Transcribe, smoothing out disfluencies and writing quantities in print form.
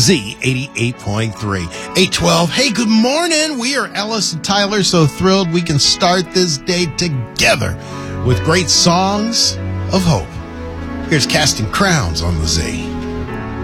Z 88.3. 812. Hey, good morning. We are Ellis and Tyler. So thrilled we can start this day together with great songs of hope. Here's Casting Crowns on the Z.